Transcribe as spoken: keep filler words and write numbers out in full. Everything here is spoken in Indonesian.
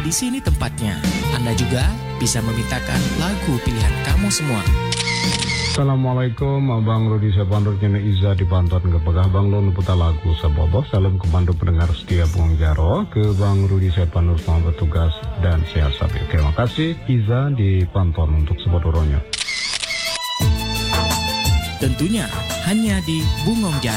di sini tempatnya. Anda juga bisa memintakan lagu pilihan kamu semua. Assalamualaikum, Abang Rudi Sabandur Jene Iza di Bantuan ke Pegah Bang Lon putar lagu Sabobo. Salam kebantu pendengar setia Bung Jaro, ke Bang Rudi Sabandur selamat bertugas dan sehat sabi. Terima kasih Iza di Bantuan untuk Sebodoronya. Tentunya hanya di Bungong Jaro.